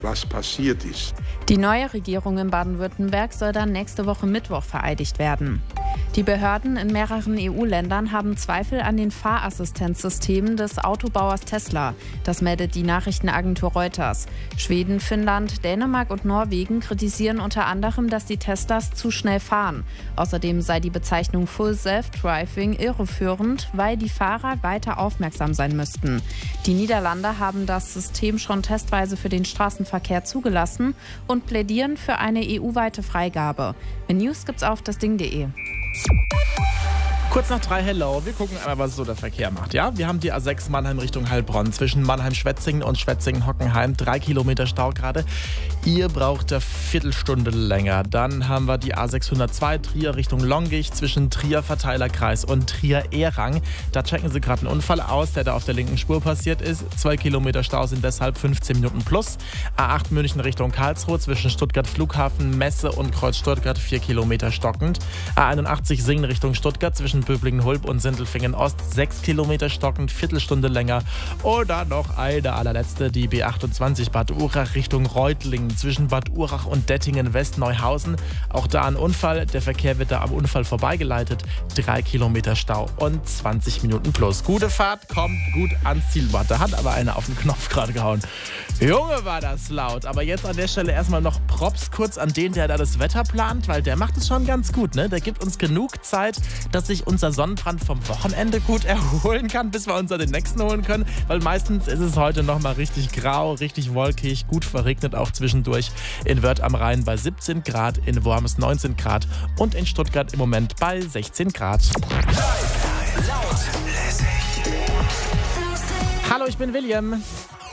was passiert ist. Die neue Regierung in Baden-Württemberg soll dann nächste Woche Mittwoch vereidigt werden. Die Behörden in mehreren EU-Ländern haben Zweifel an den Fahrassistenzsystemen des Autobauers Tesla. Das meldet die Nachrichtenagentur Reuters. Schweden, Finnland, Dänemark und Norwegen kritisieren unter anderem, dass die Teslas zu schnell fahren. Außerdem sei die Bezeichnung Full Self-Driving irreführend, weil die Fahrer weiter aufmerksam sein müssten. Die Niederlande haben das System schon testweise für den Straßenverkehr zugelassen und plädieren für eine EU-weite Freigabe. Mehr News gibt's auf dasding.de. Kurz nach 3, hello. Wir gucken einmal, was so der Verkehr macht. Ja, wir haben die A6 Mannheim Richtung Heilbronn. Zwischen Mannheim-Schwetzingen und Schwetzingen-Hockenheim 3 Kilometer Stau gerade. Ihr braucht eine Viertelstunde länger. Dann haben wir die A602 Trier Richtung Longich zwischen Trier Verteilerkreis und Trier-Ehrang. Da checken sie gerade einen Unfall aus, der da auf der linken Spur passiert ist. 2 Kilometer Stau sind deshalb 15 Minuten plus. A8 München Richtung Karlsruhe zwischen Stuttgart Flughafen, Messe und Kreuz Stuttgart 4 Kilometer stockend. A81 Singen Richtung Stuttgart zwischen Böblingen-Hulb und Sindelfingen-Ost 6 Kilometer stockend, Viertelstunde länger. Oder noch eine allerletzte, die B28 Bad Urach Richtung Reutlingen zwischen Bad Urach und Dettingen-West-Neuhausen. Auch da ein Unfall, der Verkehr wird da am Unfall vorbeigeleitet. 3 Kilometer Stau und 20 Minuten plus. Gute Fahrt, kommt gut ans Ziel. Da hat aber einer auf den Knopf gerade gehauen. Junge, war das laut. Aber jetzt an der Stelle erstmal noch Props kurz an den, der da das Wetter plant, weil der macht es schon ganz gut, ne? Der gibt uns genug Zeit, dass sich unser Sonnenbrand vom Wochenende gut erholen kann, bis wir uns dann den nächsten holen können, weil meistens ist es heute nochmal richtig grau, richtig wolkig, gut verregnet auch zwischendurch. In Wörth am Rhein bei 17 Grad, in Worms 19 Grad und in Stuttgart im Moment bei 16 Grad. Laut, lässig. Hallo, ich bin William.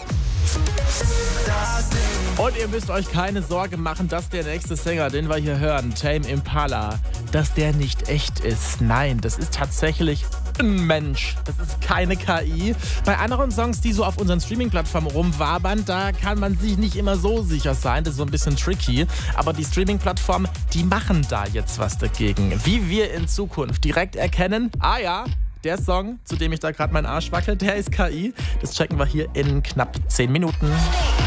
Und ihr müsst euch keine Sorge machen, dass der nächste Sänger, den wir hier hören, Tame Impala, dass der nicht echt ist. Nein, das ist tatsächlich ein Mensch. Das ist keine KI. Bei anderen Songs, die so auf unseren Streaming-Plattformen rumwabern, da kann man sich nicht immer so sicher sein. Das ist so ein bisschen tricky. Aber die Streaming-Plattformen, die machen da jetzt was dagegen. Wie wir in Zukunft direkt erkennen, ah ja, der Song, zu dem ich da gerade meinen Arsch wackel, der ist KI. Das checken wir hier in knapp 10 Minuten.